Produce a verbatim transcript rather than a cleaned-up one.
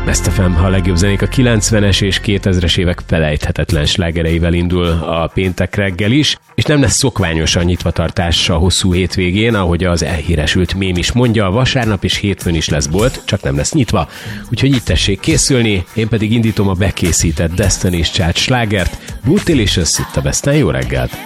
Best ef em, a legjobb zenék a kilencvenes és kétezres évek felejthetetlen slágereivel indul a péntek reggel is, és nem lesz szokványosan nyitvatartás a hosszú hétvégén, ahogy az elhíresült mém is mondja, vasárnap és hétfőn is lesz bolt, csak nem lesz nyitva. Úgyhogy itt tessék készülni, én pedig indítom a bekészített Destiny's Child slágert, Bootylicious itt a Besten, jó reggelt!